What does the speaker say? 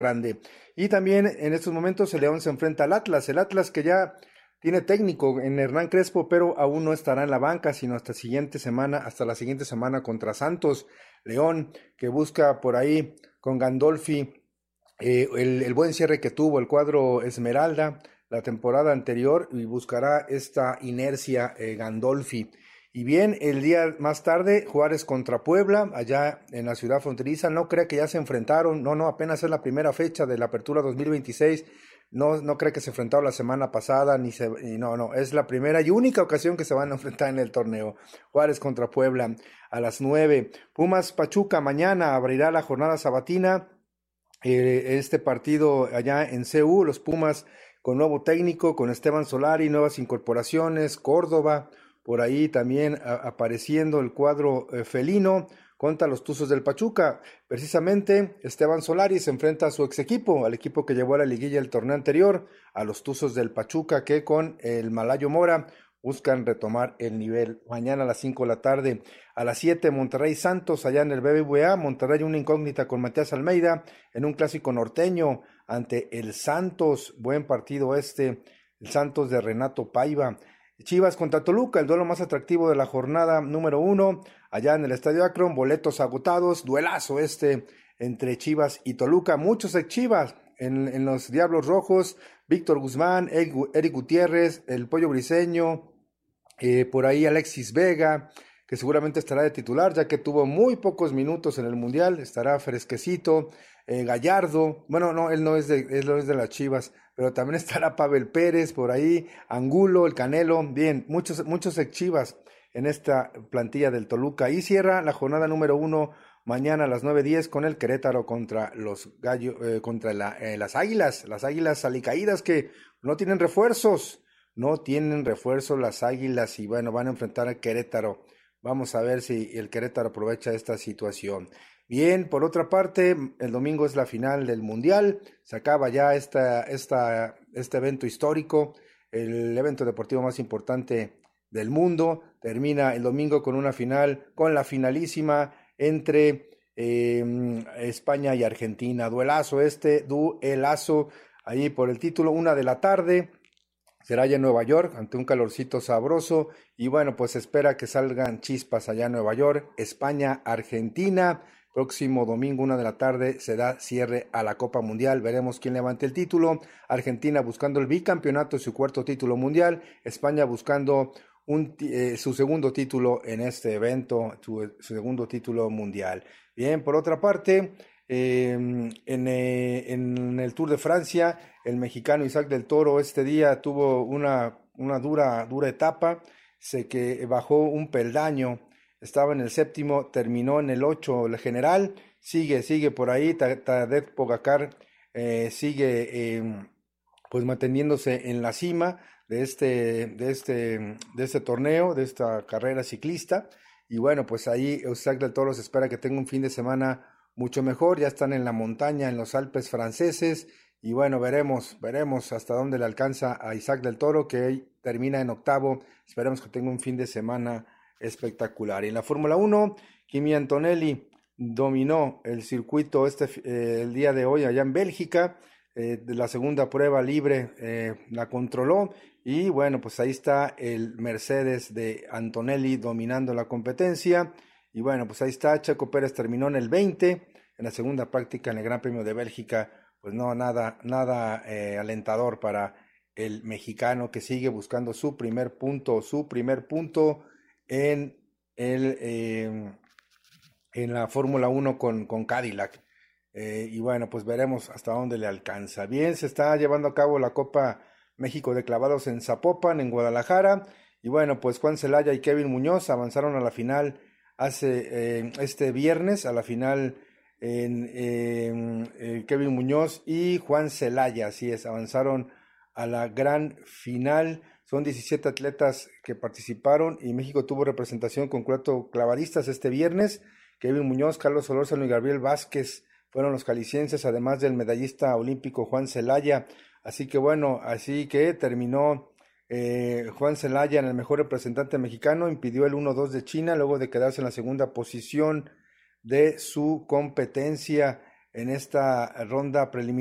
Grande. Y también en estos momentos el León se enfrenta al Atlas, el Atlas que ya tiene técnico en Hernán Crespo, pero aún no estará en la banca, sino hasta la siguiente semana contra Santos. León que busca por ahí con Gandolfi el buen cierre que tuvo el cuadro Esmeralda la temporada anterior y buscará esta inercia Gandolfi. Y bien, el día más tarde, Juárez contra Puebla, allá en la ciudad fronteriza. No cree que ya se enfrentaron, no, apenas es la primera fecha de la apertura 2026. No cree que se enfrentaron la semana pasada, no, es la primera y única ocasión que se van a enfrentar en el torneo. Juárez contra Puebla a las 9. Pumas Pachuca mañana abrirá la jornada sabatina. Este partido allá en CU, los Pumas con nuevo técnico, con Esteban Solari, nuevas incorporaciones, Córdoba, por ahí también apareciendo el cuadro felino contra los Tuzos del Pachuca. Precisamente Esteban Solari se enfrenta a su ex equipo, al equipo que llevó a la liguilla el torneo anterior, a los Tuzos del Pachuca, que con el Malayo Mora buscan retomar el nivel. Mañana a las 5 de la tarde, a las 7, Monterrey Santos, allá en el BBVA. Monterrey una incógnita con Matías Almeida en un clásico norteño ante el Santos. Buen partido el Santos de Renato Paiva. Chivas contra Toluca, el duelo más atractivo de la jornada número 1, allá en el Estadio Akron, boletos agotados, duelazo entre Chivas y Toluca. Muchos ex Chivas en los Diablos Rojos, Víctor Guzmán, Eric Gutiérrez, el Pollo Briseño, por ahí Alexis Vega, que seguramente estará de titular, ya que tuvo muy pocos minutos en el Mundial, estará fresquecito. Gallardo, bueno, no, él no es de las Chivas, pero también estará Pavel Pérez por ahí, Angulo, el Canelo, bien, muchos ex Chivas en esta plantilla del Toluca. Y cierra la jornada número 1 mañana a las 9:10 con el Querétaro contra los Gallos, contra las Águilas alicaídas que no tienen refuerzos las Águilas y bueno, van a enfrentar al Querétaro. Vamos a ver si el Querétaro aprovecha esta situación. Bien, por otra parte, el domingo es la final del Mundial, se acaba ya este evento histórico, el evento deportivo más importante del mundo, termina el domingo con una final, con la finalísima entre España y Argentina, duelazo ahí por el título, 1 de la tarde, será allá en Nueva York, ante un calorcito sabroso, y bueno, pues se espera que salgan chispas allá en Nueva York, España, Argentina. Próximo domingo, 1 de la tarde, se da cierre a la Copa Mundial. Veremos quién levante el título. Argentina buscando el bicampeonato, su cuarto título mundial. España buscando su segundo título en este evento, su segundo título mundial. Bien, por otra parte, en el Tour de Francia, el mexicano Isaac del Toro este día tuvo una dura etapa. Que bajó un peldaño. Estaba en el 7º, terminó en el 8, el general, sigue por ahí, Tadej Pogacar sigue pues manteniéndose en la cima de este torneo, de esta carrera ciclista, y bueno, pues ahí Isaac del Toro se espera que tenga un fin de semana mucho mejor, ya están en la montaña, en los Alpes franceses, y bueno, veremos hasta dónde le alcanza a Isaac del Toro, que termina en 8º, esperemos que tenga un fin de semana espectacular. Y en la Fórmula 1, Kimi Antonelli dominó el circuito el día de hoy allá en Bélgica, de la segunda prueba libre la controló y bueno, pues ahí está el Mercedes de Antonelli dominando la competencia y bueno, pues ahí está, Checo Pérez terminó en el 20, en la segunda práctica en el Gran Premio de Bélgica, pues no, nada alentador para el mexicano que sigue buscando su primer punto en la Fórmula 1 con Cadillac. Y bueno, pues veremos hasta dónde le alcanza. Bien, se está llevando a cabo la Copa México de Clavados en Zapopan, en Guadalajara. Y bueno, pues Juan Celaya y Kevin Muñoz avanzaron a la final este viernes, a la final Kevin Muñoz y Juan Celaya, así es, avanzaron a la gran final. Son 17 atletas que participaron y México tuvo representación con 4 clavadistas este viernes. Kevin Muñoz, Carlos Solórzano y Gabriel Vázquez fueron los jaliscienses, además del medallista olímpico Juan Celaya. Así que bueno, así que terminó Juan Celaya en el mejor representante mexicano, impidió el 1-2 de China luego de quedarse en la segunda posición de su competencia. en esta ronda preliminar.